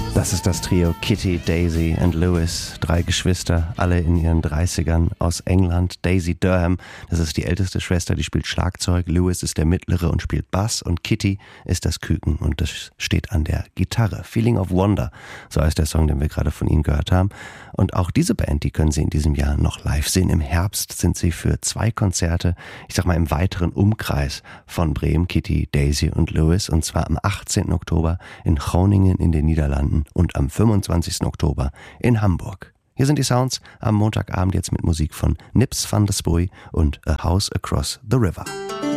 Das ist das Trio Kitty, Daisy und Lewis. 3 Geschwister, alle in ihren 30ern aus England. Daisy Durham, das ist die älteste Schwester, die spielt Schlagzeug. Lewis ist der mittlere und spielt Bass. Und Kitty ist das Küken und das steht an der Gitarre. Feeling of Wonder, so heißt der Song, den wir gerade von ihnen gehört haben. Und auch diese Band, die können Sie in diesem Jahr noch live sehen. Im Herbst sind sie für 2 Konzerte, ich sag mal im weiteren Umkreis von Bremen, Kitty, Daisy und Lewis. Und zwar am 18. Oktober in Groningen in den Niederlanden und am 25. Oktober in Hamburg. Hier sind die Sounds am Montagabend jetzt mit Musik von Nips van der Spuy und A House Across the River.